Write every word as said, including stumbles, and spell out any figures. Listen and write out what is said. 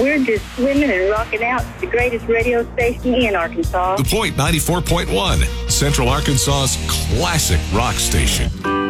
We're just swimming and rocking out the greatest radio station in Arkansas. The Point ninety-four point one, Central Arkansas's classic rock station.